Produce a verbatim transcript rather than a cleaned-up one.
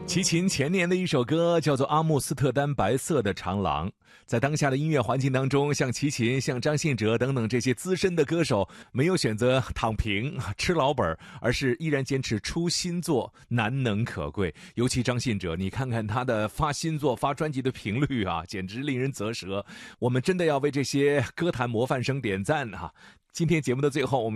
齐秦前年的一首歌叫做《阿姆斯特丹白色的长廊》。在当下的音乐环境当中，像齐秦、像张信哲等等这些资深的歌手，没有选择躺平吃老本，而是依然坚持出新作，难能可贵。尤其张信哲，你看看他的发新作、发专辑的频率啊，简直令人啧舌。我们真的要为这些歌坛模范生点赞啊！今天节目的最后，我们